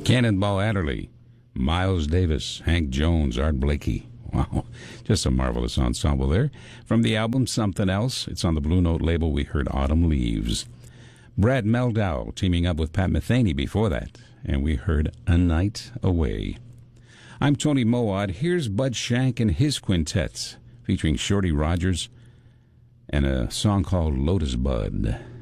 Cannonball Adderley, Miles Davis, Hank Jones, Art Blakey. Wow, just a marvelous ensemble there. From the album Something Else, it's on the Blue Note label, we heard Autumn Leaves. Brad Meldau teaming up with Pat Metheny before that, and we heard A Night Away. I'm Tony Mowat. Here's Bud Shank and his quintet, featuring Shorty Rogers and a song called Lotus Bud.